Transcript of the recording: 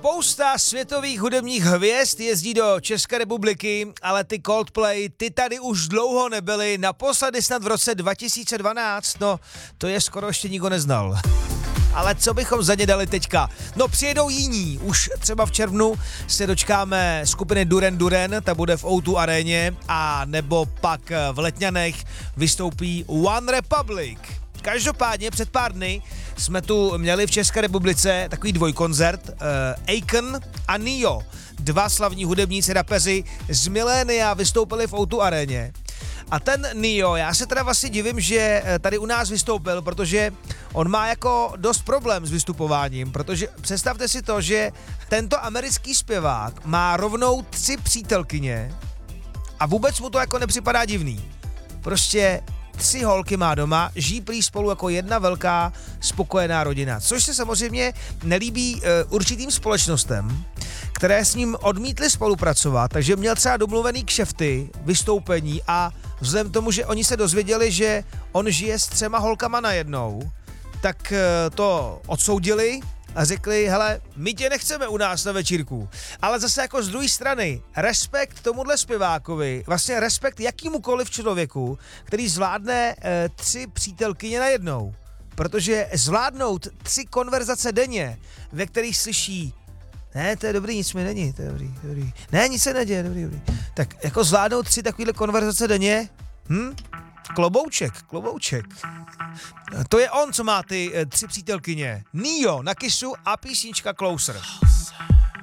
Spousta světových hudebních hvězd jezdí do České republiky, ale ty Coldplay, ty tady už dlouho nebyly, naposledy snad v roce 2012, no to je skoro ještě nikdo neznal. Ale co bychom za ně dali teďka? No přijedou jiní, už třeba v červnu se dočkáme skupiny Duran Duran, ta bude v O2 aréně, a nebo pak v Letňanech vystoupí One Republic. Každopádně před pár dny jsme tu měli v České republice takový dvojkoncert, Akon a Nio. Dva slavní hudebníci rapeři z milénia vystoupili v O2 aréně. A ten Nio, já se teda vlastně divím, že tady u nás vystoupil, protože on má jako dost problém s vystupováním, protože představte si to, že tento americký zpěvák má rovnou 3 přítelkyně a vůbec mu to jako nepřipadá divný. Prostě 3 holky má doma, žijí prý spolu jako jedna velká spokojená rodina, což se samozřejmě nelíbí určitým společnostem, které s ním odmítly spolupracovat, takže měl třeba domluvený kšefty, vystoupení a vzhledem tomu, že oni se dozvěděli, že on žije s 3 holkama najednou, tak to odsoudili a řekli, hele, my tě nechceme u nás na večírku. Ale zase jako z druhé strany, respekt tomuhle zpěvákovi, vlastně respekt jakýmukoliv člověku, který zvládne 3 přítelkyně najednou. Protože zvládnout 3 konverzace denně, ve kterých slyší, ne, to je dobrý, nic mi není, to je dobrý. Ne, nic se neděje, dobrý. Tak jako zvládnout 3 takovýhle konverzace denně, klobouček. To je on, co má ty 3 přítelkyně. Nio na Kissu a písnička Closer.